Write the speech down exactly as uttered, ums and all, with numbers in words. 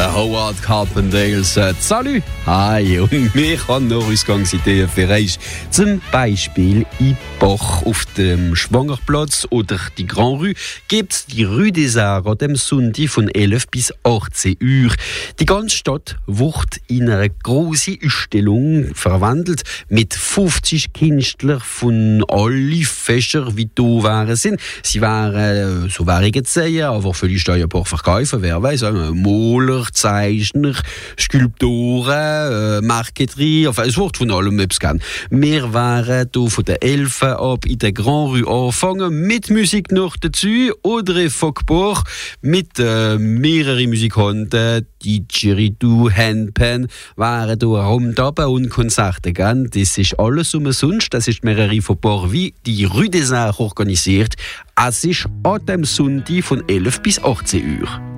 Der Howard Carpendale sagt Salut, hi, und wir haben noch Ausgangsideen für euch. Zum Beispiel in Bach auf dem Schwangerplatz oder die Grand Rue gibt es die Rue des Arts an dem Sonntag von elf bis achtzehn Uhr. Die ganze Stadt wird in eine große Ausstellung verwandelt mit fünfzig Künstlern von allen Fächern, wie da waren sind. Sie waren, so wäre ich jetzt sagen, aber vielleicht ein paar Verkäufer, wer weiß, Maler, Zeichner, Skulptoren, äh, Marketerie, enfin, es wird von allem etwas geben. Wir waren hier von den elf ab in der Grand Rue anfangen, mit Musik noch dazu, oder Fockbach, mit äh, mehreren Musikanten, die Didgeridoo, Handpan, waren hier rumdaben und Konzerte gegeben. Das ist alles umsonst, das ist mehrere von Bar wie die Rue des Arts organisiert. Es ist an dem Sonntag von elf bis achtzehn Uhr.